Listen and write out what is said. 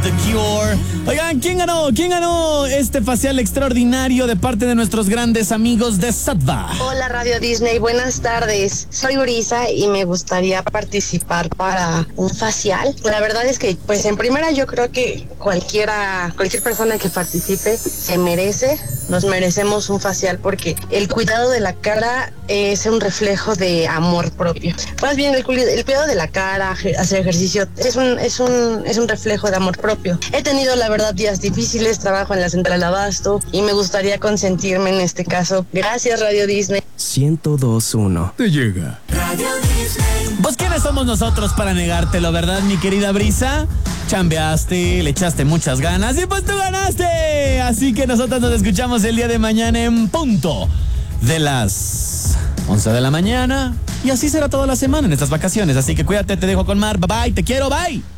The Cure. Oigan, ¿quién ganó? ¿Quién ganó este facial extraordinario de parte de nuestros grandes amigos de Sattva? Hola Radio Disney, buenas tardes. Soy Brisa y me gustaría participar para un facial. La verdad es que, pues en primera yo creo que cualquier persona que participe se merece, nos merecemos un facial porque el cuidado de la cara es un reflejo de amor propio. Más bien el cuidado de la cara, hacer ejercicio, es un reflejo de amor propio. He tenido la verdad días difíciles, trabajo en la central de abasto y me gustaría consentirme en este caso. Gracias Radio Disney. 102.1 Te llega. Radio Disney. ¿Vos quiénes somos nosotros para negártelo, verdad, mi querida Brisa? Chambeaste, le echaste muchas ganas y pues tú ganaste. Así que nosotros nos escuchamos el día de mañana en punto de las 11 de la mañana. Y así será toda la semana en estas vacaciones. Así que cuídate, te dejo con Mar. Bye bye, te quiero, bye.